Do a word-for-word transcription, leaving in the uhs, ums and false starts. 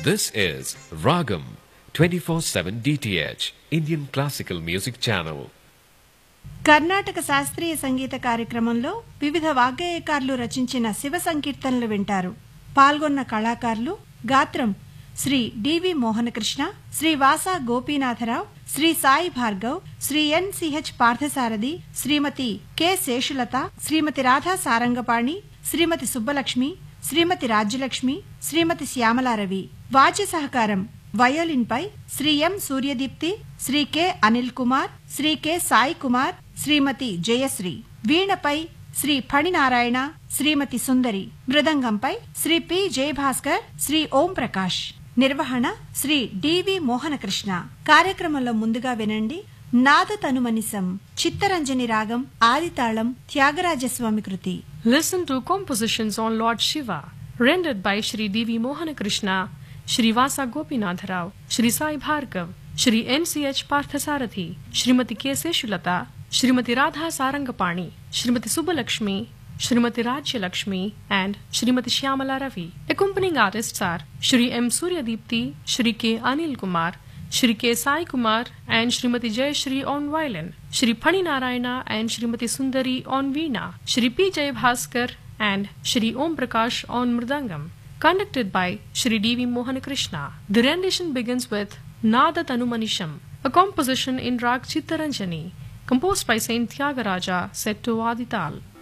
This is Ragam twenty-four seven D T H, Indian Classical Music Channel. Karnataka శాస్త్రీయ సంగీత కార్యక్రమంలో వివిధ వాగ్గేయకారులు రచించిన శివ సంకీర్తనలు వింటారు. పాల్గొన్న కళాకారులు గాత్రం శ్రీ డివి మోహనకృష్ణ, శ్రీ వాసా గోపీనాథరావు, శ్రీ సాయి భార్గవ్, శ్రీ ఎన్సిహెచ్ పార్థసారథి, శ్రీమతి కె శేషులత, శ్రీమతి రాధా సారంగపాణి, శ్రీమతి సుబ్బలక్ష్మి, శ్రీమతి రాజ్యలక్ష్మి, శ్రీమతి శ్యామలారవి. వాద్య సహకారం వయోలిన్ పై శ్రీ ఎం సూర్యదీప్తి, శ్రీ కె అనిల్ కుమార్, శ్రీ కె సాయి కుమార్, శ్రీమతి జయశ్రీ. వీణపై శ్రీ ఫణినారాయణ, శ్రీమతి సుందరి. మృదంగంపై శ్రీ పి జయభాస్కర్, శ్రీ ఓం ప్రకాష్. నిర్వహణ శ్రీ డివి మోహనకృష్ణ. కార్యక్రమంలో ముందుగా వినండి నాద తనుమనిసం, చిత్తరంజని రాగం, ఆదితాళం, త్యాగరాజస్వామి కృతి. Listen to compositions on Lord Shiva, rendered by Shri D V Mohanakrishna, Shri Vasa Gopinath Rao, Shri Sai Bhargav, Shri N C H Parthasarathi, Shrimati K. Seshulata, Shrimati Radha Sarangapani, Shrimati Subbalakshmi, Shrimati Rajyalakshmi, and Shrimati Shyamala Ravi. Accompanying artists are Shri M. Suryadipti, Shri K. Anil Kumar, Shri K. Sai Kumar, and Shrimati Jayashri on violin, Shri Phani Narayana and Shrimati Sundari on veena, Shri P. Jayabhaskar and Shri Om Prakash on mridangam. Conducted by Shri D V Mohanakrishna. The rendition begins with Nada Tanumanisham, a composition in Rag Chittaranjani, composed by Saint Tyagaraja, set to Adital.